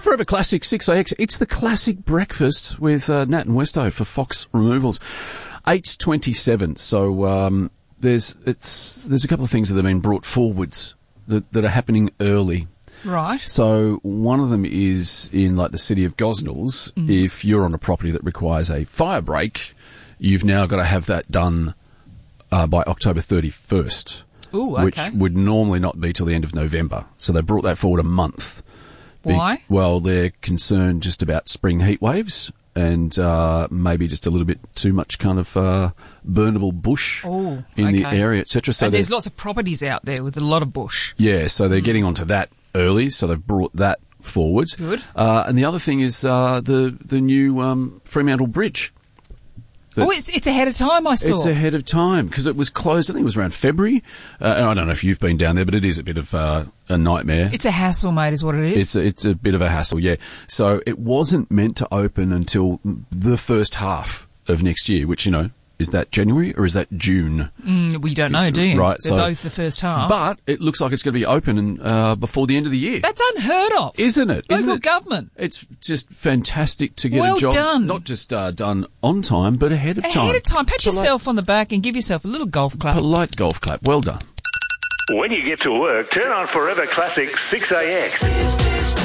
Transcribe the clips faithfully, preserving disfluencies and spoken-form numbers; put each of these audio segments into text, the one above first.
Forever Classic six A X. It's the classic breakfast with uh, Nat and Westo for Fox Removals. eight twenty-seven. So um, there's it's there's a couple of things that have been brought forwards that, that are happening early. Right. So one of them is in like the city of Gosnells. Mm. If you're on a property that requires a fire break, you've now got to have that done uh, by October thirty-first. Ooh, okay. Which would normally not be till the end of November. So they brought that forward a month. Why? Be- well, they're concerned just about spring heat waves and uh, maybe just a little bit too much kind of uh, burnable bush Ooh, in okay. the area, et cetera. So and there's lots of properties out there with a lot of bush. Yeah, so they're mm. getting onto that early, so they've brought that forwards. Good. Uh, and the other thing is uh, the, the new um, Fremantle Bridge. Oh, it's, it's ahead of time, I saw. It's ahead of time, because it was closed, I think it was around February. Uh, and I don't know if you've been down there, but it is a bit of uh, a nightmare. It's a hassle, mate, is what it is. It's a, it's a bit of a hassle, yeah. So it wasn't meant to open until the first half of next year, which, you know, is that January or is that June? Mm, well, you don't know, do you? Right. They're so, both the first half. But it looks like it's going to be open uh, before the end of the year. That's unheard of. Isn't it? Local Isn't it? government. It's just fantastic to get well a job. done. Not just uh, done on time, but ahead of ahead time. Ahead of time. Pat Polite, yourself on the back and give yourself a little golf clap. Polite golf clap. Well done. When you get to work, turn on Forever Classic six A X.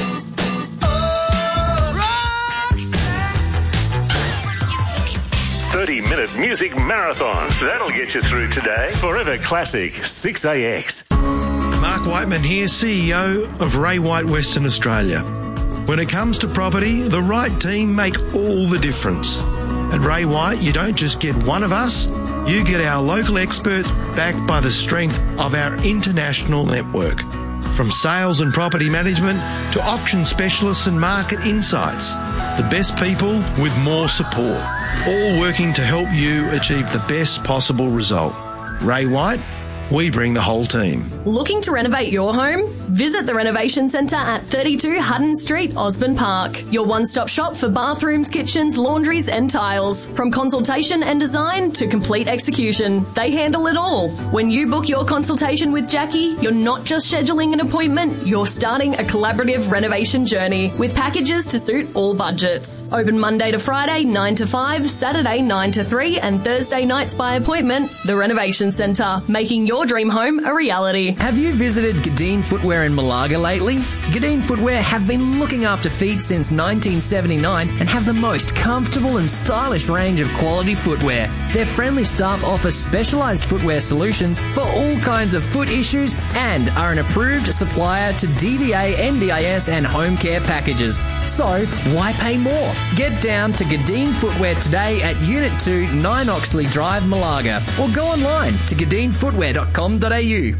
thirty-minute music marathons. That'll get you through today. Forever Classic six A X. Mark Whiteman here, C E O of Ray White Western Australia. When it comes to property, the right team make all the difference. At Ray White, you don't just get one of us, you get our local experts backed by the strength of our international network. From sales and property management to auction specialists and market insights, the best people with more support, all working to help you achieve the best possible result. Ray White, we bring the whole team. Looking to renovate your home? Visit the Renovation Centre at thirty-two Hutton Street, Osborne Park. Your one-stop shop for bathrooms, kitchens, laundries and tiles. From consultation and design to complete execution, they handle it all. When you book your consultation with Jackie, you're not just scheduling an appointment, you're starting a collaborative renovation journey with packages to suit all budgets. Open Monday to Friday, nine to five, Saturday, nine to three and Thursday nights by appointment. The Renovation Centre, making your dream home a reality. Have you visited Gadeen Footwear in Malaga lately? Gadeen Footwear have been looking after feet since nineteen seventy-nine and have the most comfortable and stylish range of quality footwear. Their friendly staff offer specialised footwear solutions for all kinds of foot issues and are an approved supplier to D V A, N D I S and home care packages. So, why pay more? Get down to Gadeen Footwear today at Unit two, nine Oxley Drive, Malaga, or go online to gadeen footwear dot com dot a u.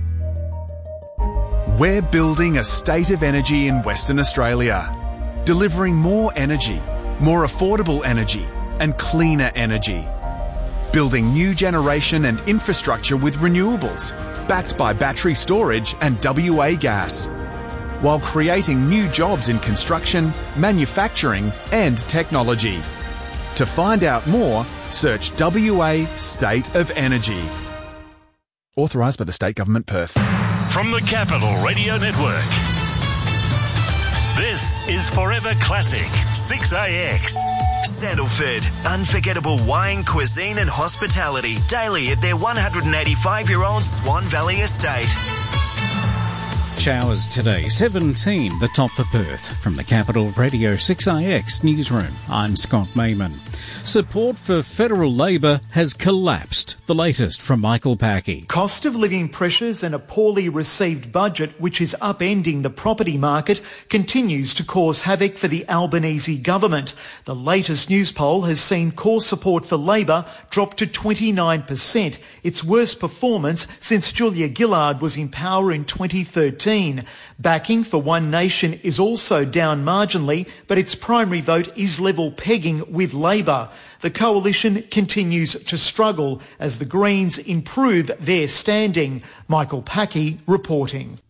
We're building a state of energy in Western Australia, delivering more energy, more affordable energy, and cleaner energy. Building new generation and infrastructure with renewables, backed by battery storage and W A gas, while creating new jobs in construction, manufacturing, and technology. To find out more, search W A State of Energy. Authorised by the State Government, Perth. From the Capital Radio Network, this is Forever Classic six A X. Sandalford, unforgettable wine, cuisine and hospitality daily at their one hundred eighty-five-year-old Swan Valley estate. Showers today, seventeen, the top for Perth. From the Capital Radio six A X newsroom, I'm Scott Mayman. Support for federal Labor has collapsed. The latest from Michael Packey. Cost of living pressures and a poorly received budget, which is upending the property market, continues to cause havoc for the Albanese government. The latest news poll has seen core support for Labor drop to twenty-nine percent, its worst performance since Julia Gillard was in power in twenty thirteen. Backing for One Nation is also down marginally, but its primary vote is level pegging with Labor. The coalition continues to struggle as the Greens improve their standing. Michael Packey reporting.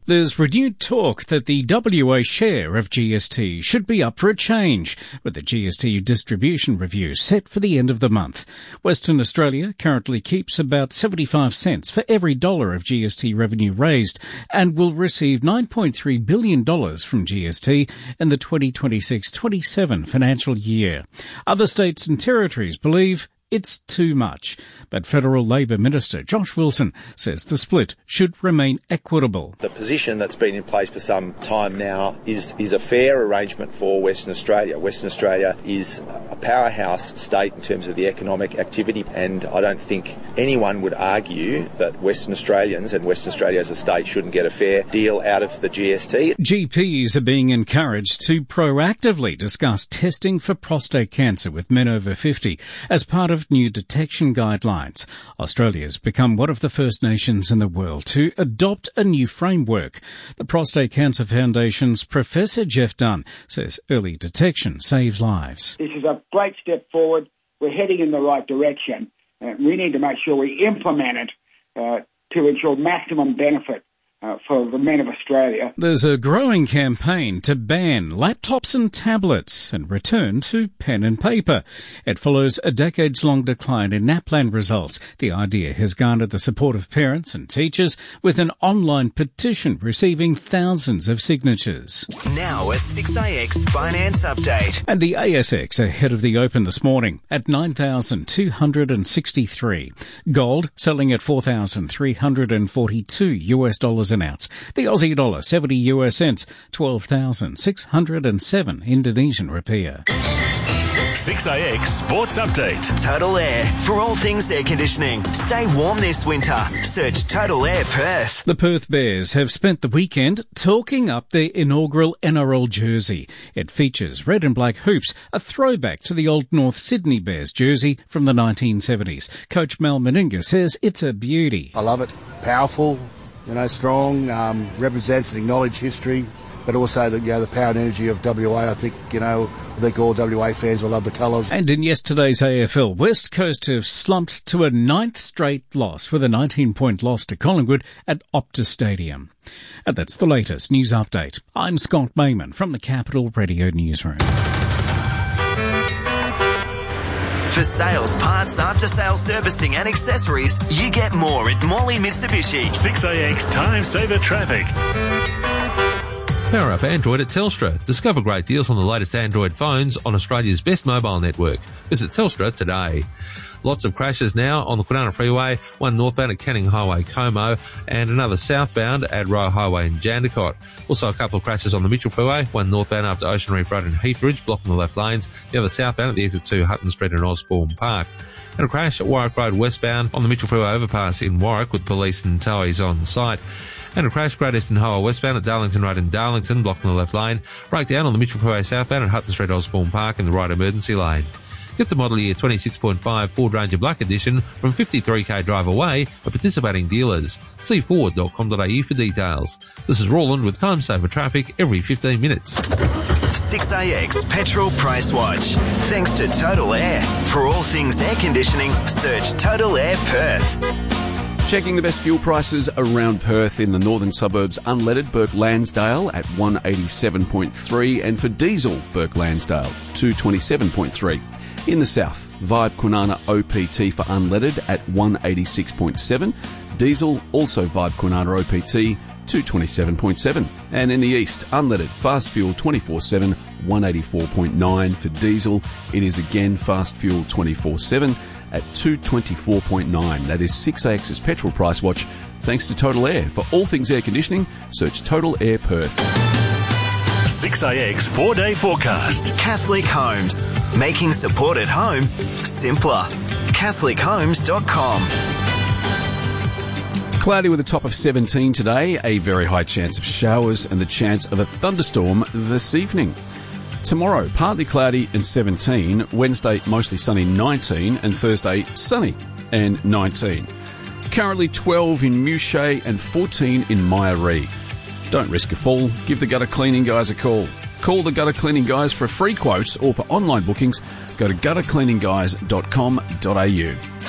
There's renewed talk that the W A share of G S T should be up for a change, with the G S T distribution review set for the end of the month. Western Australia currently keeps about seventy-five cents for every dollar of G S T revenue raised and will receive nine point three billion dollars from G S T in the twenty twenty-six twenty-seven financial year. Other states and territories believe it's too much, but Federal Labor Minister Josh Wilson says the split should remain equitable. The position that's been in place for some time now is, is a fair arrangement for Western Australia. Western Australia is a powerhouse state in terms of the economic activity, and I don't think anyone would argue that Western Australians and Western Australia as a state shouldn't get a fair deal out of the G S T. G Ps are being encouraged to proactively discuss testing for prostate cancer with men over fifty as part of new detection guidelines. Australia's become one of the first nations in the world to adopt a new framework. The Prostate Cancer Foundation's Professor Jeff Dunn says early detection saves lives. This is a great step forward. We're heading in the right direction. Uh, we need to make sure we implement it uh, to ensure maximum benefit Uh, for the men of Australia. There's a growing campaign to ban laptops and tablets and return to pen and paper. It follows a decades-long decline in NAPLAN results. The idea has garnered the support of parents and teachers, with an online petition receiving thousands of signatures. Now a six A X finance update. And the A S X ahead of the open this morning at nine thousand two hundred sixty-three. Gold selling at four thousand three hundred forty-two US dollars an ounce. The Aussie dollar seventy US cents, twelve thousand six hundred seven Indonesian rupiah. six A X Sports Update. Total Air. For all things air conditioning. Stay warm this winter. Search Total Air Perth. The Perth Bears have spent the weekend talking up their inaugural N R L jersey. It features red and black hoops, a throwback to the old North Sydney Bears jersey from the nineteen seventies. Coach Mal Meninga says it's a beauty. I love it. Powerful, you know, strong, um, represents and acknowledged history, but also the, you know, the power and energy of W A. I think, you know, I think all W A fans will love the colours. And in yesterday's A F L, West Coast have slumped to a ninth straight loss with a nineteen-point loss to Collingwood at Optus Stadium. And that's the latest news update. I'm Scott Mayman from the Capital Radio Newsroom. For sales, parts, after-sales servicing and accessories, you get more at Morley Mitsubishi. six A X Time Saver Traffic. Power up Android at Telstra. Discover great deals on the latest Android phones on Australia's best mobile network. Visit Telstra today. Lots of crashes now on the Kwinana Freeway, one northbound at Canning Highway, Como, and another southbound at Royal Highway in Jandakot. Also a couple of crashes on the Mitchell Freeway, one northbound after Ocean Reef Road in Heathridge, blocking the left lanes, the other southbound at the exit to Hutton Street in Osborne Park. And a crash at Warwick Road westbound on the Mitchell Freeway overpass in Warwick with police and towies on site. And a crash Great Eastern Highway westbound at Darlington Road in Darlington, blocking the left lane. Breakdown on the Mitchell Freeway southbound at Hutton Street, Osborne Park in the right emergency lane. Get the model year twenty-six point five Ford Ranger Black Edition from fifty-three k drive away at participating dealers. See ford dot com dot a u for details. This is Roland with Time Saver Traffic every fifteen minutes. six A X Petrol Price Watch. Thanks to Total Air. For all things air conditioning, search Total Air Perth. Checking the best fuel prices around Perth in the northern suburbs, unleaded Burke Lansdale at one eighty-seven point three, and for diesel Burke Lansdale two twenty-seven point three. In the south, Vibe Kwinana O P T for unleaded at one eighty-six point seven. Diesel, also Vibe Kwinana O P T, two twenty-seven point seven. And in the east, unleaded Fast Fuel twenty-four seven, one eighty-four point nine. For diesel, it is again Fast Fuel twenty-four seven at two twenty-four point nine. That is six A X's Petrol Price Watch, thanks to Total Air. For all things air conditioning, search Total Air Perth. six A X four-day forecast. Catholic Homes. Making support at home simpler. Catholic Homes dot com. Cloudy with a top of seventeen today, a very high chance of showers and the chance of a thunderstorm this evening. Tomorrow, partly cloudy and seventeen. Wednesday, mostly sunny, nineteen. And Thursday, sunny and nineteen. Currently twelve in Mouchet and fourteen in Myaree. Don't risk a fall. Give the gutter cleaning guys a call. Call the gutter cleaning guys for a free quote, or for online bookings, go to gutter cleaning guys dot com dot a u.